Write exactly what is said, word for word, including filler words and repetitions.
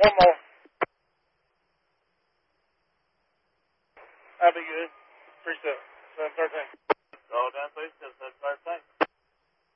One more. That'd be good. Appreciate it. seven thirteen. Roll down, please. seven thirteen.